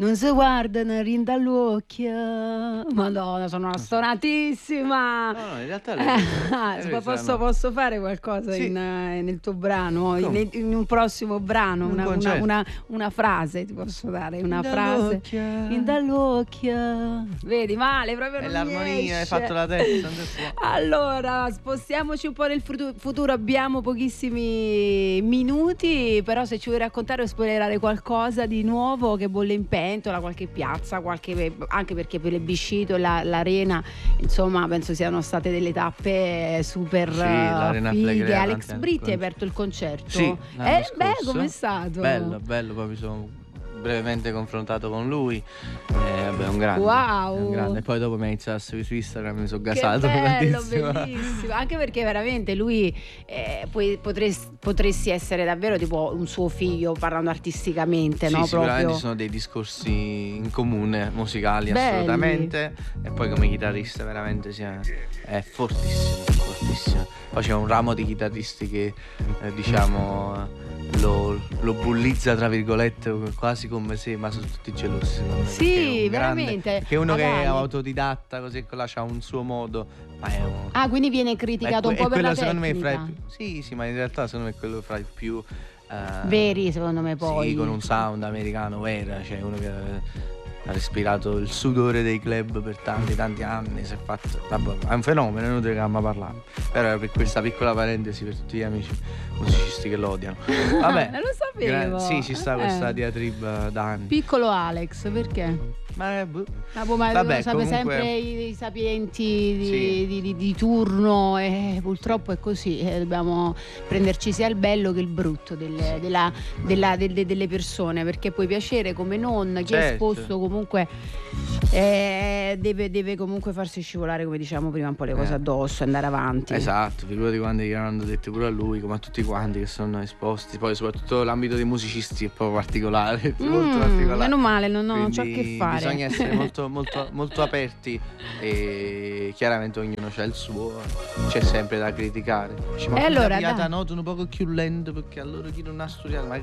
non si guardano rin dall'occhio. Madonna, sono una stonatissima. No, in realtà posso fare qualcosa sì. nel tuo brano, in un prossimo brano, una frase ti posso dare, una frase. In dall'occhio. Vedi, male, proprio è non l'armonia, hai esce. fatto la testa. Allora, spostiamoci un po' nel futuro, abbiamo pochissimi minuti, però se ci vuoi raccontare o spoilerare qualcosa di nuovo che bolle in pentola, qualche piazza, anche perché Plebiscito e l'Arena, insomma, penso siano state delle tappe super fighe. Alex Britti ha aperto il concerto. Sì, beh, com'è stato? Bello, poi mi sono brevemente confrontato con lui. Vabbè, è un grande. Wow. È un grande. E poi dopo mi ha iniziato a seguire su Instagram, mi sono gasato. Che bello, bellissimo. Anche perché veramente lui potresti essere davvero tipo un suo figlio, parlando artisticamente, sì, no? Sicuramente Proprio. ci sono dei discorsi in comune, musicali. Belli. Assolutamente. E poi come chitarrista veramente è fortissimo. Poi c'è un ramo di chitarristi che diciamo lo bullizza tra virgolette quasi come se, ma sono tutti gelosi. Sì, veramente. Che uno che è autodidatta così, c'ha un suo modo. Quindi viene criticato un po' per la tecnica. Sì, ma in realtà secondo me è quello fra i più veri, secondo me, poi. Sì, con un sound americano vero, cioè uno che ha respirato il sudore dei club per tanti anni, si è fatto, vabbè, è un fenomeno, è inutile che abbiamo parlato. Però per questa piccola parentesi per tutti gli amici musicisti che lo odiano. Vabbè, non lo sapevo. Sì, ci sta questa diatriba da anni. Piccolo Alex, perché? Ma vabbè, comunque... sempre i sapienti di turno, e purtroppo è così, dobbiamo prenderci sia il bello che il brutto delle persone, perché puoi piacere come non, chi è esposto comunque deve comunque farsi scivolare, come diciamo prima, un po' le cose addosso, andare avanti. Esatto, figurati quanti che hanno detto pure a lui, come a tutti quanti che sono esposti. Poi soprattutto l'ambito dei musicisti è proprio particolare, molto particolare. Meno male, non c'ho a che fare. Bisogna essere molto aperti, e chiaramente ognuno c'ha il suo, c'è sempre da criticare. E allora la nota un poco più lento, perché allora chi non ha studiato,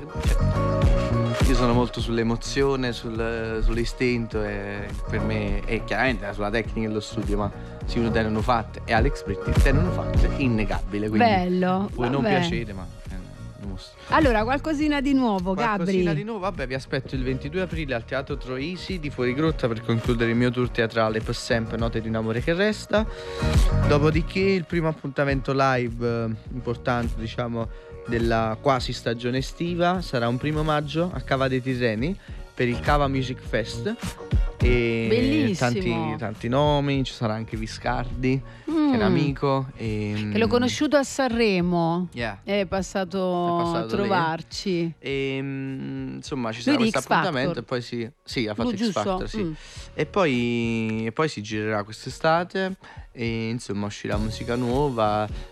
io sono molto sull'emozione, sull'istinto, e per me è chiaramente sulla tecnica e lo studio, ma se uno tengono fatte, e Alex Britti tengono fatte, innegabile, quindi bello, puoi non piacere, ma allora qualcosina di nuovo, Gabri. Vabbè, vi aspetto il 22 aprile al Teatro Troisi di Fuorigrotta per concludere il mio tour teatrale Per sempre, note di un amore che resta. Dopodiché il primo appuntamento live importante, diciamo, della quasi stagione estiva sarà un 1 maggio a Cava dei Tirreni per il Cava Music Fest. E bellissimo. tanti nomi, ci sarà anche Viscardi, che è un amico, che l'ho conosciuto a Sanremo, yeah. È passato a trovarci e insomma ci sarà questo appuntamento, e poi sì, ha fatto X Factor, sì. E poi si girerà quest'estate, e insomma uscirà musica nuova.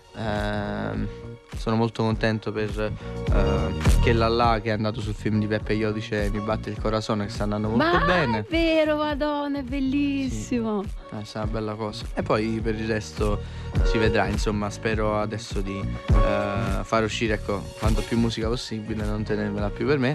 Sono molto contento per che Lalla, che è andato sul film di Peppe Iodice, Mi batte il corazon, che sta andando molto bene. È vero, madonna, è bellissimo. Sì. Sarà una bella cosa. E poi per il resto si vedrà, insomma, spero adesso di far uscire, quanto più musica possibile, non tenermela più per me,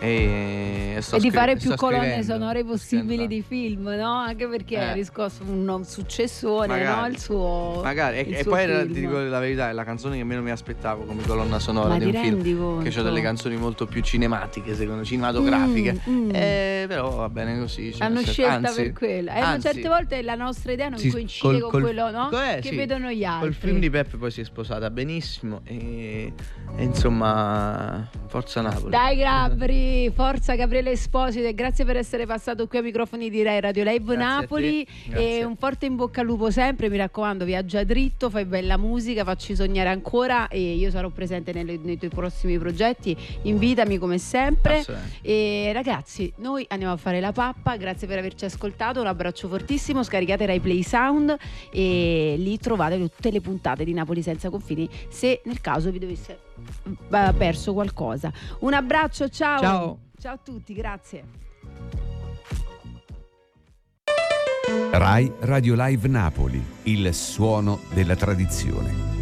e di fare più colonne sonore possibili di film, no? Anche perché ha riscosso un successore, magari, no? Il suo magari e poi ti dico la verità, è la canzone che meno mi aspettavo come colonna sonora di un film, che ho delle canzoni molto più cinematiche, secondo cinematografiche, però va bene così, hanno scelta per quella, certe volte la nostra idea non coincide con quello, no? Che vedono gli altri. Col film di Peppe poi si è sposata benissimo, e insomma, forza Napoli. Dai Gabri, forza Gabriele Esposito, e grazie per essere passato qui ai microfoni di Rai Radio Live Napoli, e un forte in bocca al lupo sempre, mi raccomando, viaggia dritto, fai bella musica, facci sognare ancora, e io sarò presente nei tuoi prossimi progetti, invitami come sempre. E ragazzi, noi andiamo a fare la pappa, grazie per averci ascoltato, un abbraccio fortissimo, scaricate Rai Play Sound e lì trovate tutte le puntate di Napoli Senza Confini, se nel caso vi dovesse perso qualcosa. Un abbraccio, ciao a tutti, grazie. Rai Radio Live Napoli, il suono della tradizione.